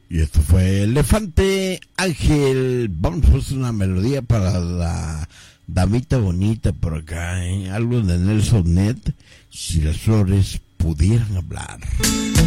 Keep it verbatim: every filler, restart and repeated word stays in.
Y esto fue Elefante Ángel. Vamos a hacer una melodía para la damita bonita por acá, ¿eh? Algo de Nelson Net. Si las flores pudieran hablar.